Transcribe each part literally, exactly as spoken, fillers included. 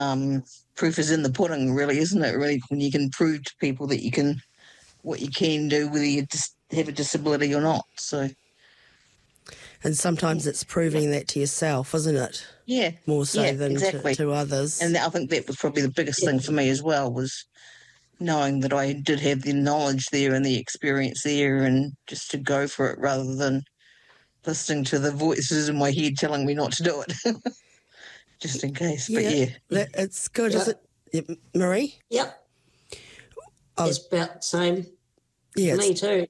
um, proof is in the pudding, really, isn't it? Really, when you can prove to people that you can, what you can do, whether you just have a disability or not. So, and sometimes it's proving that to yourself, isn't it? yeah, More so yeah, than exactly. to, to others. And I think that was probably the biggest thing for me as well, was knowing that I did have the knowledge there and the experience there, and just to go for it rather than listening to the voices in my head telling me not to do it, just in case. Yeah, but yeah, that, it's good, Yeah. is it, yeah, Marie? Yep. Oh. It's about the same. Yeah, Me too.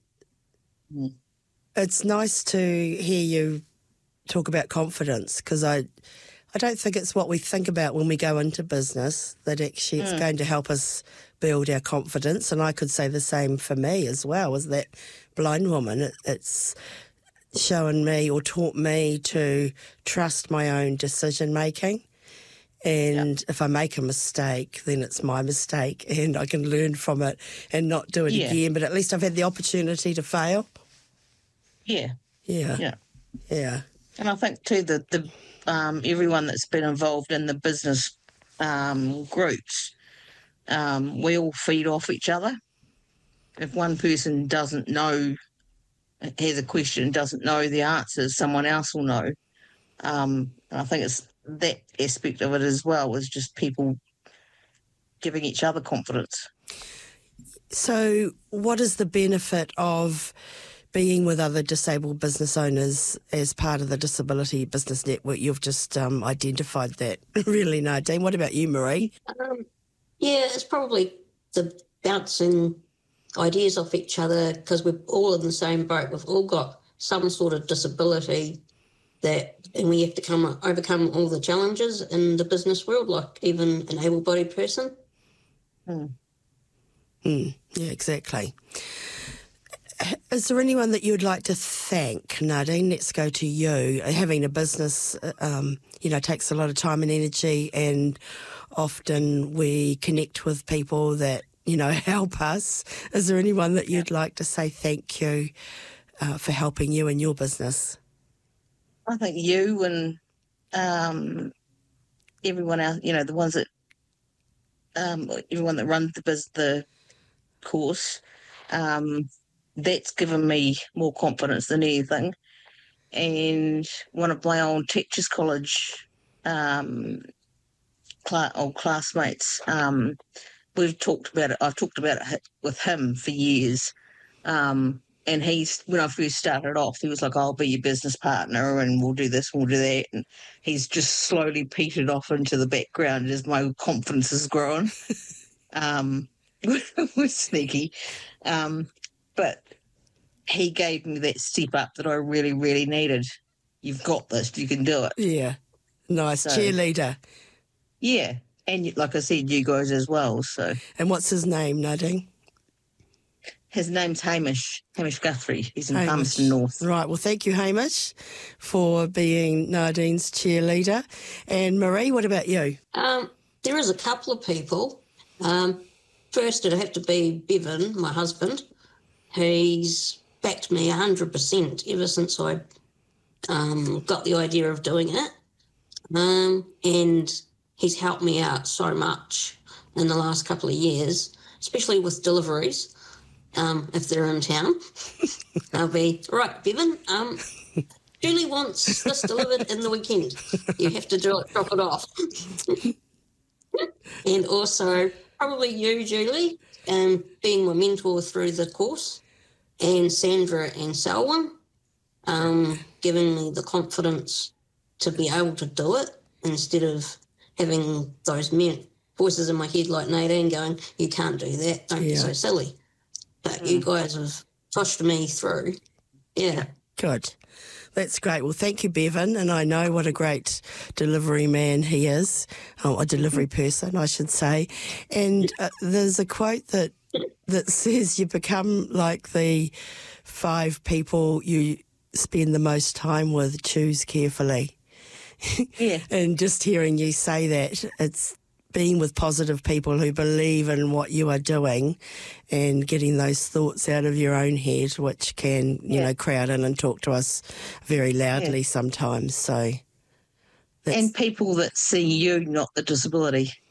it's nice to hear you talk about confidence, because I, I don't think it's what we think about when we go into business, that actually it's Mm. going to help us build our confidence. And I could say the same for me as well, as that blind woman. It, it's shown me or taught me to trust my own decision making. And if I make a mistake, then it's my mistake and I can learn from it and not do it Yeah. again. But at least I've had the opportunity to fail. yeah, Yeah. yeah. Yeah. And I think too that the um, everyone that's been involved in the business um, groups, um, we all feed off each other. If one person doesn't know, has a question, doesn't know the answers, someone else will know. Um, and I think it's that aspect of it as well, is just people giving each other confidence. So what is the benefit of being with other disabled business owners as part of the Disability Business Network? You've just um, identified that really, Nadine. What about you, Marie? Um, yeah, it's probably the bouncing ideas off each other, because we're all in the same boat. We've all got some sort of disability that, and we have to come overcome all the challenges in the business world, like even an able-bodied person. Mm. Mm, yeah, exactly. Is there anyone that you would like to thank, Nadine? Let's go to you. Having a business, um, you know, takes a lot of time and energy, and often we connect with people that, you know, help us. Is there anyone that you'd like to say thank you uh, for helping you in your business? I think you and um, everyone else, you know, the ones that, um, everyone that runs the bus- the course, um, that's given me more confidence than anything. And one of my old teachers' college um, cl- old classmates, um, we've talked about it. I've talked about it with him for years. Um, and he's, when I first started off, he was like, I'll be your business partner and we'll do this, we'll do that. And he's just slowly petered off into the background as my confidence has grown. um, we're sneaky. Um, but he gave me that step up that I really, really needed. You've got this, you can do it. Yeah, nice. So, cheerleader. Yeah. And like I said, you guys as well. So, And what's his name, Nadine? his name's Hamish, Hamish Guthrie. He's in Hamish. Palmerston North. Right, well, thank you, Hamish, for being Nadine's cheerleader. And Marie, what about you? Um, there is a couple of people. Um, first, it'd have to be Bevan, my husband. He's backed me one hundred percent ever since I um, got the idea of doing it. Um, and he's helped me out so much in the last couple of years, especially with deliveries. Um, if they're in town, I'll be, right, Bevan, um, Julie wants this delivered in the weekend. You have to do it, drop it off. And also probably you, Julie, um, being my mentor through the course, and Sandra and Selwyn, um, giving me the confidence to be able to do it instead of having those men- voices in my head like Nadine going, you can't do that, don't be Yeah. so silly. But mm. you guys have pushed me through. Yeah. Good. That's great. Well, thank you, Bevan. And I know what a great delivery man he is, oh, a delivery person, I should say. And uh, there's a quote that that says you become like the five people you spend the most time with. Choose carefully. Yeah. And just hearing you say that, it's being with positive people who believe in what you are doing and getting those thoughts out of your own head, which can, you Yeah. know, crowd in and talk to us very loudly Yeah. sometimes. So That's, And people that see you, not the disability.